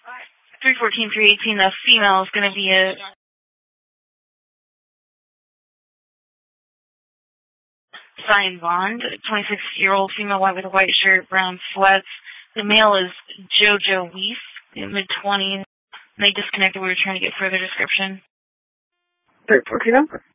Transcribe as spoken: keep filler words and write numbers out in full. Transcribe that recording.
three fourteen, three eighteen, the female is going to be a Cyan Bond, twenty-six-year-old female, white with a white shirt, brown sweats. The male is JoJo Weiss, mid-twenties. They disconnected. We were trying to get further description. three fourteen number.